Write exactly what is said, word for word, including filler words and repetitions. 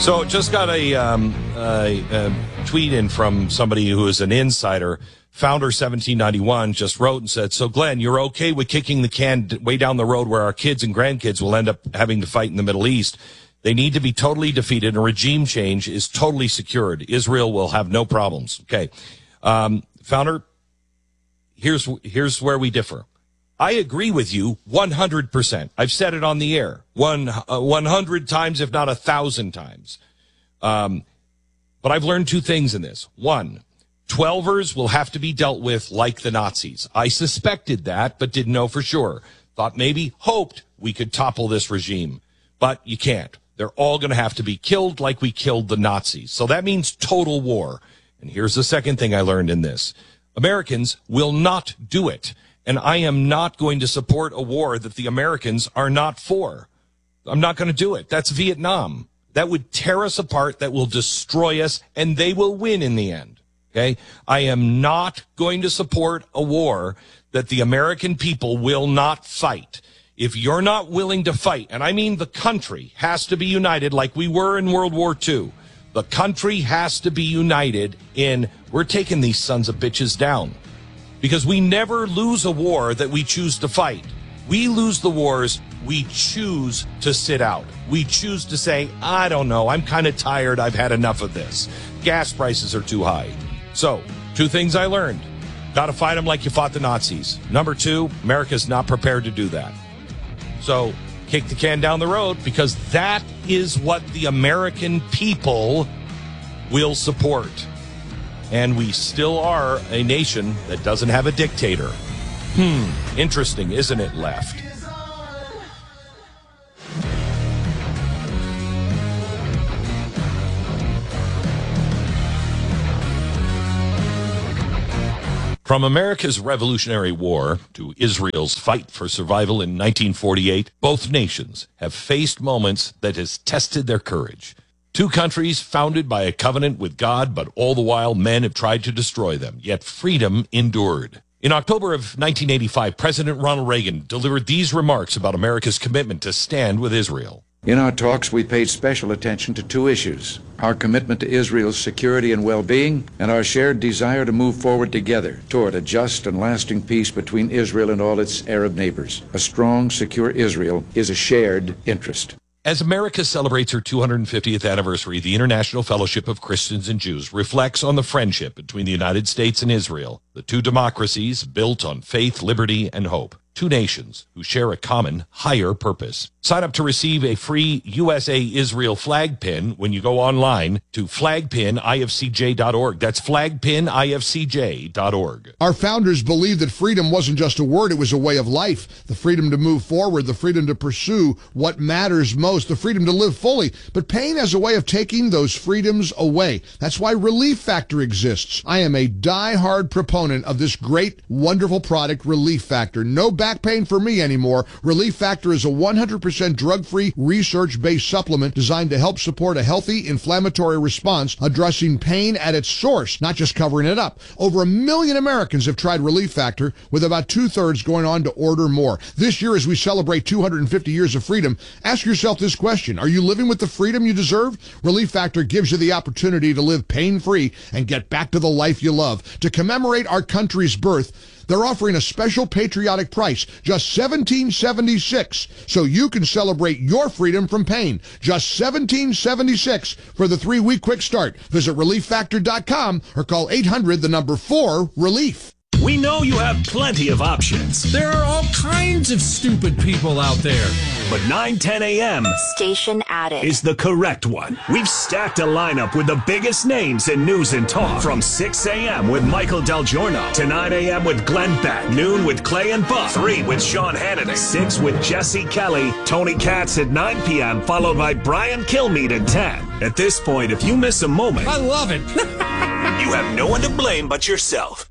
So just got a, um, a, a tweet in from somebody who is an insider. Founder seventeen ninety-one just wrote and said, so Glenn, you're okay with kicking the can way down the road where our kids and grandkids will end up having to fight in the Middle East. They need to be totally defeated, and regime change is totally secured. Israel will have no problems. Okay. Um, founder, here's, here's where we differ. I agree with you one hundred percent. I've said it on the air one, uh, one hundred times, if not a thousand times. Um, but I've learned two things in this. One, twelvers will have to be dealt with like the Nazis. I suspected that, but didn't know for sure. Thought maybe, hoped we could topple this regime. But you can't. They're all going to have to be killed like we killed the Nazis. So that means total war. And here's the second thing I learned in this. Americans will not do it. And I am not going to support a war that the Americans are not for. I'm not going to do it. That's Vietnam. That would tear us apart. That will destroy us, and they will win in the end. Okay? I am not going to support a war that the American people will not fight. If you're not willing to fight, and I mean the country has to be united like we were in World War Two. The country has to be united in, we're taking these sons of bitches down. Because we never lose a war that we choose to fight. We lose the wars we choose to sit out. We choose to say, I don't know, I'm kind of tired, I've had enough of this. Gas prices are too high. So, two things I learned. Got to fight them like you fought the Nazis. Number two, America's not prepared to do that. So, kick the can down the road, because that is what the American people will support. And we still are a nation that doesn't have a dictator. Hmm, interesting, isn't it, left? From America's Revolutionary War to Israel's fight for survival in nineteen forty-eight, both nations have faced moments that has tested their courage. Two countries founded by a covenant with God, but all the while men have tried to destroy them, yet freedom endured. In October of nineteen eighty-five, President Ronald Reagan delivered these remarks about America's commitment to stand with Israel. In our talks, we paid special attention to two issues: our commitment to Israel's security and well-being, and our shared desire to move forward together toward a just and lasting peace between Israel and all its Arab neighbors. A strong, secure Israel is a shared interest. As America celebrates her two hundred fiftieth anniversary, the International Fellowship of Christians and Jews reflects on the friendship between the United States and Israel, the two democracies built on faith, liberty, and hope. Two nations who share a common, higher purpose. Sign up to receive a free U S A Israel flag pin when you go online to flag pin I F C J dot org. That's flag pin I F C J dot org. Our founders believed that freedom wasn't just a word, it was a way of life. The freedom to move forward, the freedom to pursue what matters most, the freedom to live fully. But pain has a way of taking those freedoms away. That's why Relief Factor exists. I am a die-hard proponent of this great, wonderful product, Relief Factor. No back pain for me anymore. Relief Factor is a one hundred percent drug-free, research-based supplement designed to help support a healthy inflammatory response, addressing pain at its source, not just covering it up. Over a million Americans have tried Relief Factor, with about two-thirds going on to order more. This year, as we celebrate two hundred fifty years of freedom, ask yourself this question: are you living with the freedom you deserve? Relief Factor gives you the opportunity to live pain-free and get back to the life you love. To commemorate our country's birth, they're offering a special patriotic price, just seventeen seventy-six, so you can celebrate your freedom from pain. Just seventeen seventy-six for the three-week quick start. Visit relief factor dot com or call eight hundred, the number four, relief. We know you have plenty of options. There are all kinds of stupid people out there. But nine ten a.m. Station Added is the correct one. We've stacked a lineup with the biggest names in news and talk. From six a.m. with Michael Del Giorno to nine a.m. with Glenn Beck, noon with Clay and Buck, three with Sean Hannity, six with Jesse Kelly, Tony Katz at nine p.m., followed by Brian Kilmeade at ten. At this point, if you miss a moment, I love it. You have no one to blame but yourself.